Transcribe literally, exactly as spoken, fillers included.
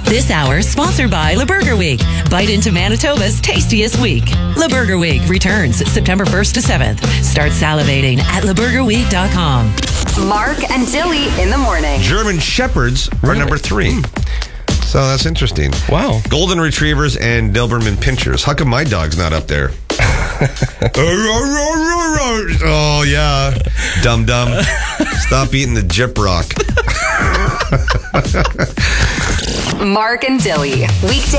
This hour sponsored by La Burger Week. Bite into Manitoba's tastiest week. La Burger Week returns September first to seventh. Start salivating at la burger week dot com. Mark and Dilly in the morning. German Shepherds are Really? number three. So that's interesting. Wow. Golden Retrievers and Doberman Pinschers. How come my dog's not up there? Oh, yeah. Dum dum. Stop eating the Jip Rock. Mark and Dilly. Weekday